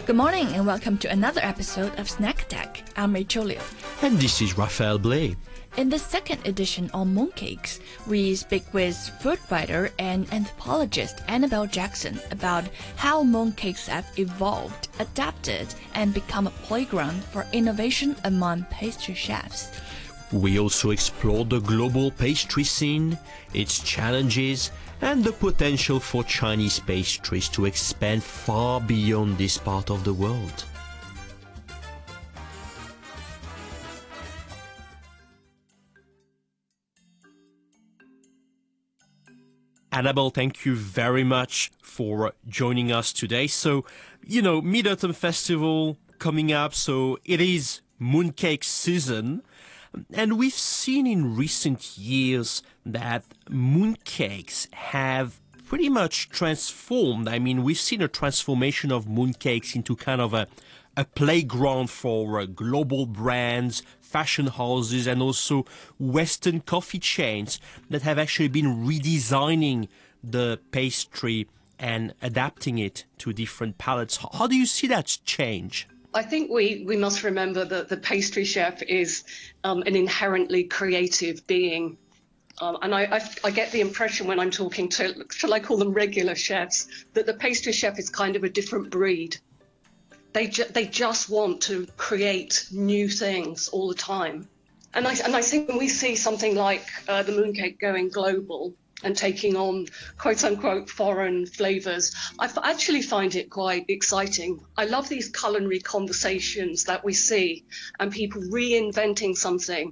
Good morning and welcome to another episode of Snack Attack. I'm Rachel Liu. And this is Raphael Blay. In the second edition on mooncakes, we speak with food writer and anthropologist Annabelle Jackson about how mooncakes have evolved, adapted, and become a playground for innovation among pastry chefs. We also explore the global pastry scene, its challenges, and the potential for Chinese pastries to expand far beyond this part of the world. Annabelle, thank you very much for joining us today. So, Mid-Autumn Festival coming up, so it is mooncake season. And we've seen in recent years that mooncakes have pretty much transformed. I mean, we've seen a transformation of mooncakes into kind of a playground for global brands, fashion houses, and also Western coffee chains that have actually been redesigning the pastry and adapting it to different palates. How do you see that change? I think we must remember that the pastry chef is an inherently creative being. And I get the impression when I'm talking to, shall I call them regular chefs, that the pastry chef is kind of a different breed. They just want to create new things all the time. And I think when we see something like the mooncake going global and taking on quote-unquote foreign flavors, I actually find it quite exciting. I love these culinary conversations that we see and people reinventing something